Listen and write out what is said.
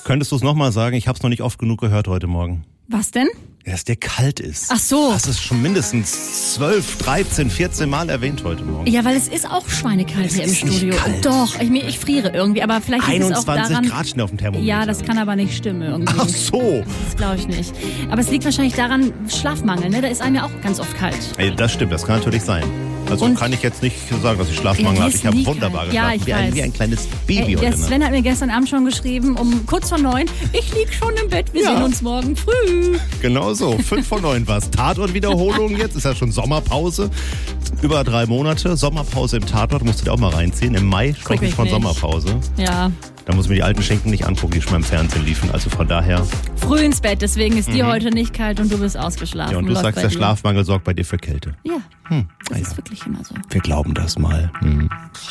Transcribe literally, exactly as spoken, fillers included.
Könntest du es nochmal sagen? Ich habe es noch nicht oft genug gehört heute Morgen. Was denn? Ja, dass der kalt ist. Ach so. Das ist schon mindestens zwölf, dreizehn, vierzehn Mal erwähnt heute Morgen. Ja, weil es ist auch schweinekalt Es hier im ist nicht Studio. kalt. Doch, ich, ich friere irgendwie, aber vielleicht liegt es auch einundzwanzig daran... Grad stehen auf dem Thermometer. Ja, das kann aber nicht stimmen irgendwie. Ach so. Das glaube ich nicht. Aber es liegt wahrscheinlich daran, Schlafmangel, ne? Da ist einem ja auch ganz oft kalt. Ey, das stimmt, das kann natürlich sein. Also Und- kann ich jetzt nicht sagen, dass ich Schlafmangel Ja, habe. die ist Ich habe nie wunderbar kalt. Ja, geschlafen. ich wie, ein, weiß. wie ein kleines Baby Ey, heute der Nacht. Sven hat mir gestern Abend schon geschrieben, um kurz vor neun, ich lieg schon im Bett, wir Ja. sehen uns morgen früh. Genau so, fünf vor neun war es. Tatort-Wiederholung jetzt, ist ja schon Sommerpause. Über drei Monate, Sommerpause im Tatort, musst du dir auch mal reinziehen. Im Mai spreche ich ich von nicht. Sommerpause. Ja, Da muss ich mir die alten Schenken nicht angucken, die schon mal im Fernsehen liefen. Also von daher, früh ins Bett, deswegen ist dir heute nicht kalt und du bist ausgeschlafen. ja, und du Läuft sagst, bei der dir. Schlafmangel sorgt bei dir für Kälte. Ja, Hm, das ah ist ja. wirklich immer so. Wir glauben das mal. Hm.